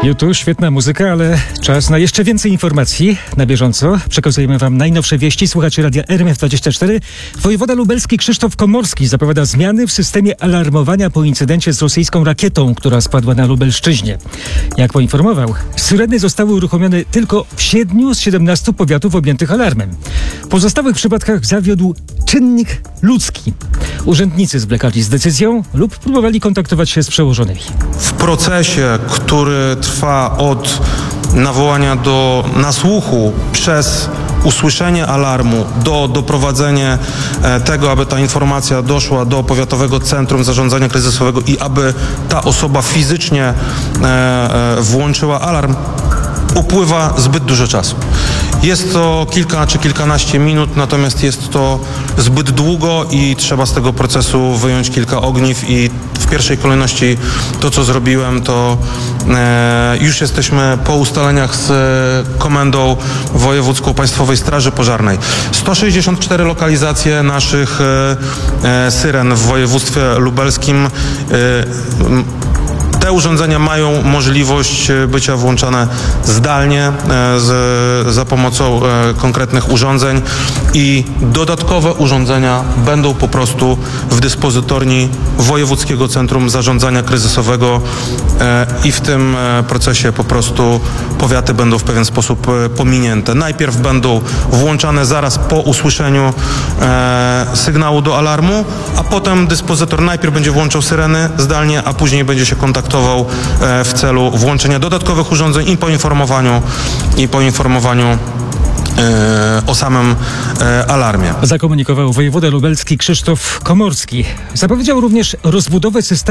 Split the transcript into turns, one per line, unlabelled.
YouTube, świetna muzyka, ale czas na jeszcze więcej informacji na bieżąco. Przekazujemy wam najnowsze wieści. Słuchacie radia RMF24. Wojewoda lubelski Krzysztof Komorski zapowiada zmiany w systemie alarmowania po incydencie z rosyjską rakietą, która spadła na Lubelszczyźnie. Jak poinformował, syreny zostały uruchomione tylko w 7 z 17 powiatów objętych alarmem. W pozostałych przypadkach zawiódł czynnik ludzki. Urzędnicy zwlekali z decyzją lub próbowali kontaktować się z przełożonymi.
W procesie, który trwa od nawołania do nasłuchu przez usłyszenie alarmu do doprowadzenia tego, aby ta informacja doszła do Powiatowego Centrum Zarządzania Kryzysowego i aby ta osoba fizycznie włączyła alarm, upływa zbyt dużo czasu. Jest to kilka czy kilkanaście minut, natomiast jest to zbyt długo i trzeba z tego procesu wyjąć kilka ogniw i w pierwszej kolejności to, co zrobiłem, to już jesteśmy po ustaleniach z Komendą Wojewódzką Państwowej Straży Pożarnej. 164 lokalizacje naszych syren w województwie lubelskim. Te urządzenia mają możliwość bycia włączane zdalnie za pomocą konkretnych urządzeń i dodatkowe urządzenia będą po prostu w dyspozytorni Wojewódzkiego Centrum Zarządzania Kryzysowego i w tym procesie po prostu powiaty będą w pewien sposób pominięte. Najpierw będą włączane zaraz po usłyszeniu sygnału do alarmu, a potem dyspozytor najpierw będzie włączał syreny zdalnie, a później będzie się kontaktował w celu włączenia dodatkowych urządzeń i poinformowaniu o samym alarmie.
Zakomunikował wojewoda lubelski Krzysztof Komorski. Zapowiedział również rozbudowę systemu